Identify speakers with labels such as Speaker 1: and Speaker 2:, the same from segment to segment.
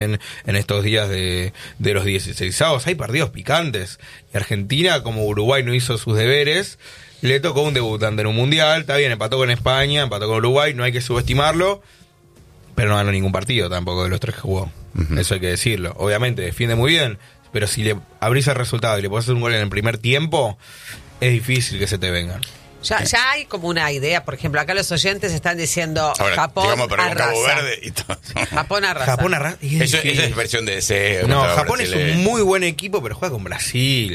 Speaker 1: en estos días de los 16avos. Hay partidos picantes. Y Argentina, como Uruguay no hizo sus deberes, le tocó un debutante en un mundial. Está bien, empató con España, empató con Uruguay, no hay que subestimarlo, pero no ganó ningún partido tampoco de los 3 que jugó. Eso hay que decirlo. Obviamente defiende muy bien, pero si le abrís el resultado y le podés hacer un gol en el primer tiempo, es difícil que se te vengan.
Speaker 2: Ya hay como una idea, por ejemplo, acá los oyentes están diciendo
Speaker 3: ahora,
Speaker 2: Japón
Speaker 3: digamos, pero
Speaker 2: arrasa.
Speaker 3: Cabo Verde y todo.
Speaker 2: Japón arrasa.
Speaker 1: Japón arrasa.
Speaker 3: Eso es versión de deseo.
Speaker 1: No, Japón es un muy buen equipo, pero juega con Brasil.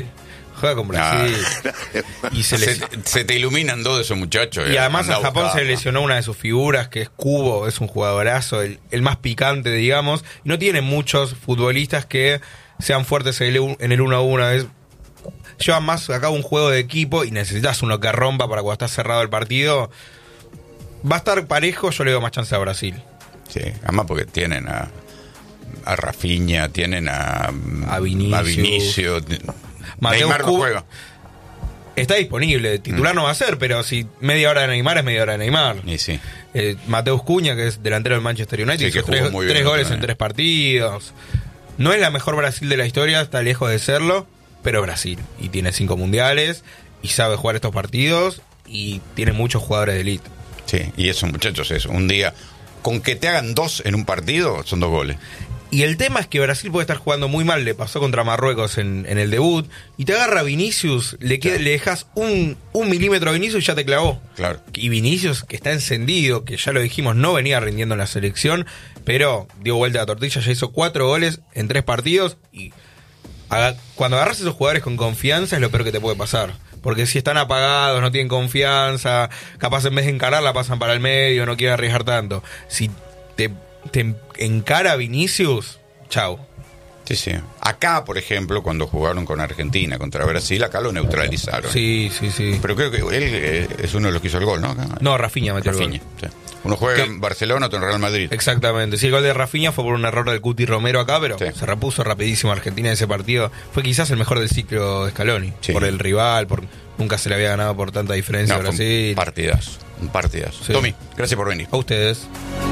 Speaker 1: Y
Speaker 3: se te iluminan dos de esos muchachos.
Speaker 1: Y además a Japón se lesionó una de sus figuras, que es Kubo, es un jugadorazo, el más picante, digamos. No tiene muchos futbolistas que sean fuertes en el 1-1. Llevan más a cabo un juego de equipo y necesitas uno que rompa para cuando está cerrado el partido. Va a estar parejo, yo le doy más chance a Brasil.
Speaker 3: Sí, además porque tienen a Rafinha, tienen a Vinicius.
Speaker 1: Neymar no juega. Está disponible, titular no va a ser, pero si media hora de Neymar es media hora de Neymar.
Speaker 3: Y sí.
Speaker 1: Mateus Cunha, que es delantero del Manchester United,
Speaker 3: sí,
Speaker 1: hizo tres goles en 3 partidos. No es la mejor Brasil de la historia, está lejos de serlo, pero Brasil. Y tiene 5 mundiales, y sabe jugar estos partidos, y tiene muchos jugadores de élite.
Speaker 3: Sí, y esos muchachos, un día, con que te hagan 2 en un partido, son 2 goles.
Speaker 1: Y el tema es que Brasil puede estar jugando muy mal, le pasó contra Marruecos en el debut, y te agarra Vinicius, le dejas un milímetro a Vinicius y ya te clavó.
Speaker 3: Claro.
Speaker 1: Y Vinicius, que está encendido, que ya lo dijimos, no venía rindiendo en la selección, pero dio vuelta a la tortilla, ya hizo 4 goles en 3 partidos, y cuando agarras a esos jugadores con confianza es lo peor que te puede pasar. Porque si están apagados, no tienen confianza, capaz en vez de encarar la pasan para el medio, no quieren arriesgar tanto. Si te encara Vinicius, chau.
Speaker 3: Sí. Acá, por ejemplo, cuando jugaron con Argentina contra Brasil, acá lo neutralizaron.
Speaker 1: Sí.
Speaker 3: Pero creo que él es uno de los que hizo el gol, ¿no? Acá.
Speaker 1: No, Rafinha metió el gol.
Speaker 3: Sí. Uno juega en Barcelona, otro en Real Madrid.
Speaker 1: Exactamente. Sí, el gol de Rafinha fue por un error del Cuti Romero acá, pero se repuso rapidísimo Argentina en ese partido. Fue quizás el mejor del ciclo de Scaloni. Sí. Por el rival, nunca se le había ganado por tanta diferencia a Brasil.
Speaker 3: Un partidazo. Sí. Tommy, gracias por venir.
Speaker 1: A ustedes.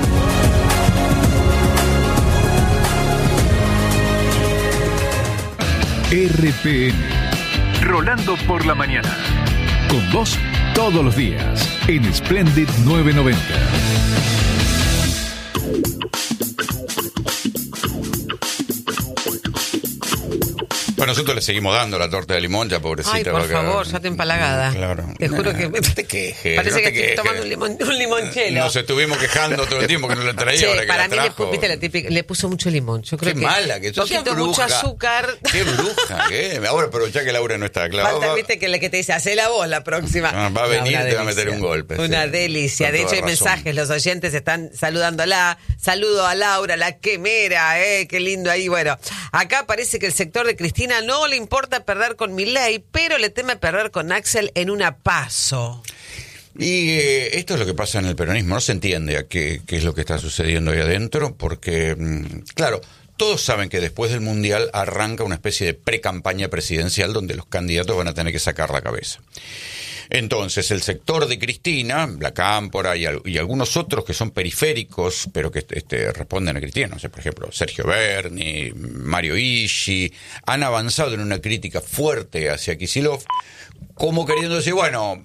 Speaker 4: RPM, Rolando por la mañana. Con vos todos los días en Splendid 990.
Speaker 3: Bueno, nosotros le seguimos dando la torta de limón, ya pobrecita.
Speaker 2: Ay, por favor, ya te empalagada.
Speaker 3: Claro.
Speaker 2: Te juro que
Speaker 3: no te quejes.
Speaker 2: Parece que estoy tomando un limonchelo.
Speaker 3: Nos estuvimos quejando todo el tiempo que no lo traía.
Speaker 2: Sí,
Speaker 3: ahora que
Speaker 2: para
Speaker 3: mí
Speaker 2: le puso mucho limón. Yo creo
Speaker 3: qué
Speaker 2: que
Speaker 3: mala que sos.
Speaker 2: Poquito, mucho azúcar.
Speaker 3: Qué bruja, ¿qué? Ahora aprovechá que Laura no está clavada.
Speaker 2: Falta, viste, que te dice, hacé la voz la próxima.
Speaker 3: Va a venir y te va a meter un golpe.
Speaker 2: Una delicia. De hecho, hay mensajes, los oyentes están saludándola. Saludo a Laura, la quemera, qué lindo ahí. Bueno, acá parece que el sector de Cristina no le importa perder con Milei, pero le teme perder con Axel en una PASO.
Speaker 3: Y esto es lo que pasa en el peronismo, no se entiende a qué es lo que está sucediendo ahí adentro, porque, claro, todos saben que después del Mundial arranca una especie de pre-campaña presidencial donde los candidatos van a tener que sacar la cabeza. Entonces, el sector de Cristina, la Cámpora y algunos otros que son periféricos, pero que responden a Cristina, no sé, por ejemplo, Sergio Berni, Mario Ishi, han avanzado en una crítica fuerte hacia Kicillof, como queriendo decir, bueno,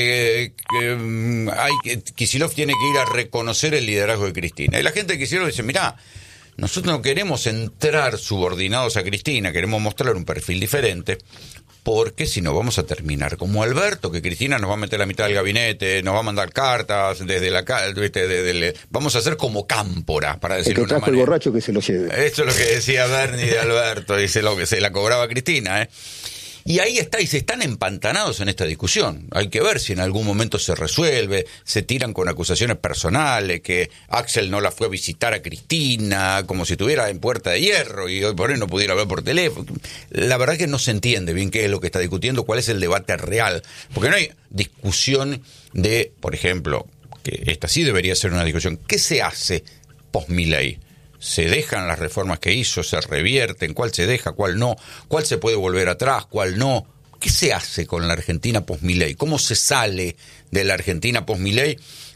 Speaker 3: Kicillof tiene que ir a reconocer el liderazgo de Cristina. Y la gente de Kicillof dice, mirá, nosotros no queremos entrar subordinados a Cristina, queremos mostrar un perfil diferente, porque si no vamos a terminar como Alberto, que Cristina nos va a meter la mitad del gabinete, nos va a mandar cartas desde vamos a hacer como Cámpora, para decirlo de una manera.
Speaker 5: El borracho que se lo lleve.
Speaker 3: Eso es lo que decía Berni de Alberto, y se la cobraba Cristina, Y ahí está, y se están empantanados en esta discusión. Hay que ver si en algún momento se resuelve, se tiran con acusaciones personales, que Axel no la fue a visitar a Cristina, como si estuviera en Puerta de Hierro, y hoy por hoy no pudiera hablar por teléfono. La verdad es que no se entiende bien qué es lo que está discutiendo, cuál es el debate real. Porque no hay discusión de, por ejemplo, que esta sí debería ser una discusión, ¿qué se hace post-Milei? ¿Se dejan las reformas que hizo? ¿Se revierten? ¿Cuál se deja? ¿Cuál no? ¿Cuál se puede volver atrás? ¿Cuál no? ¿Qué se hace con la Argentina post-Milei? ¿Cómo se sale de la Argentina post-Milei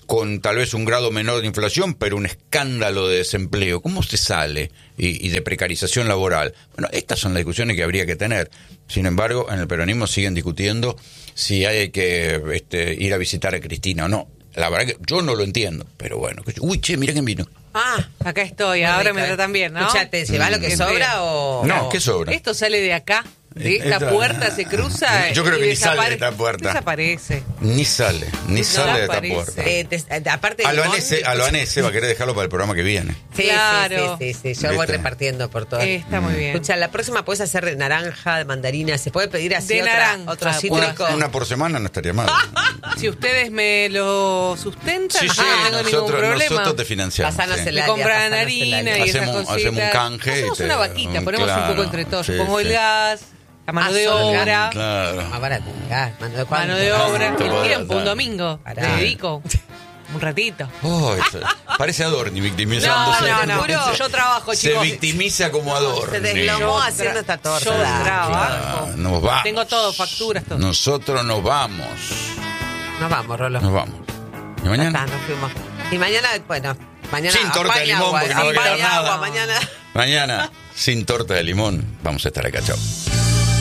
Speaker 3: con tal vez un grado menor de inflación, pero un escándalo de desempleo. ¿Cómo se sale? Y de precarización laboral. Bueno, estas son las discusiones que habría que tener. Sin embargo, en el peronismo siguen discutiendo si hay que ir a visitar a Cristina o no. La verdad que yo no lo entiendo, pero bueno. Uy, che, mira quién vino.
Speaker 5: Acá estoy, ahora me tratan bien, ¿no?
Speaker 2: Escuchate, ¿llevas lo que sobra o...?
Speaker 3: No, ¿qué sobra?
Speaker 5: Esto sale de acá. De esta puerta se cruza.
Speaker 3: Yo creo que
Speaker 5: y
Speaker 3: ni sale de esta puerta.
Speaker 5: Desaparece.
Speaker 3: Ni sale de esta puerta.
Speaker 2: Aparte
Speaker 3: A lo Anese va a querer dejarlo para el programa que viene.
Speaker 2: Sí,
Speaker 5: claro.
Speaker 2: Sí. Yo voy repartiendo por todo.
Speaker 5: Está muy bien.
Speaker 2: Escucha, la próxima puedes hacer de naranja, de mandarina. ¿Se puede pedir así
Speaker 5: de naranja,
Speaker 2: otro cítrico?
Speaker 3: Una por semana no estaría mal.
Speaker 5: Si ustedes me lo sustentan,
Speaker 3: Sí,
Speaker 5: no tengo ningún problema.
Speaker 3: Nosotros te financiamos.
Speaker 2: Pasanos
Speaker 3: Sí.
Speaker 2: el
Speaker 5: Me
Speaker 2: área,
Speaker 5: compran
Speaker 2: pasanos el
Speaker 5: harina
Speaker 2: área.
Speaker 5: y esas cositas.
Speaker 3: Hacemos un canje.
Speaker 5: Hacemos una vaquita, ponemos
Speaker 3: claro,
Speaker 5: un poco entre todos.
Speaker 3: sí,
Speaker 5: Yo pongo el
Speaker 3: sí.
Speaker 5: gas, la mano de
Speaker 2: solo gas.
Speaker 5: obra.
Speaker 3: Claro.
Speaker 2: Más barato. Mano
Speaker 5: Mano de obra.
Speaker 3: ¿Cuánto
Speaker 5: El
Speaker 3: podrá
Speaker 5: tiempo, un
Speaker 3: dar?
Speaker 5: domingo.
Speaker 2: Pará.
Speaker 5: Le dedico un ratito.
Speaker 3: Parece Adorni victimizándose.
Speaker 5: No. Yo trabajo,
Speaker 3: Se
Speaker 5: chicos.
Speaker 3: victimiza como Adorni.
Speaker 2: Se deslomó haciendo esta torta.
Speaker 5: Yo trabajo.
Speaker 3: Ah, nos vamos.
Speaker 5: Tengo todo, facturas, todo.
Speaker 3: Nosotros nos vamos.
Speaker 2: Nos vamos, Rolo.
Speaker 3: Nos vamos. ¿Y mañana?
Speaker 2: Nos fuimos. Y mañana, bueno, mañana
Speaker 3: Sin torta de
Speaker 2: apaña
Speaker 3: limón,
Speaker 2: agua,
Speaker 3: porque no va a quedar
Speaker 2: apaña agua,
Speaker 3: nada.
Speaker 2: mañana.
Speaker 3: Mañana, sin torta de limón, vamos a estar acá. Chao.